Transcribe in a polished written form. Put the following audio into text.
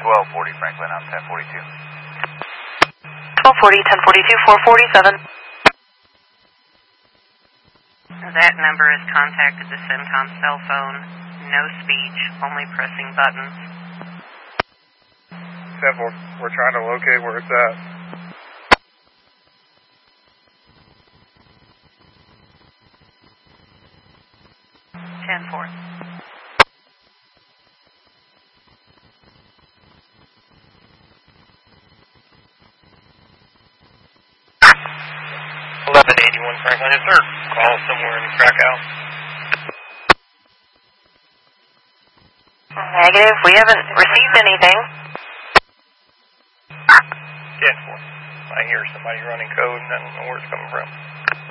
1240 Franklin, I'm 1042. 1240, 1042, 447. That number has contacted the CENTCOM cell phone. No speech, only pressing buttons. 10-4, we're trying to locate where it's at. 10-4. Franklin, is there a call somewhere in Krakow? Negative, we haven't received anything. 10-4. I hear somebody running code and I don't know where it's coming from.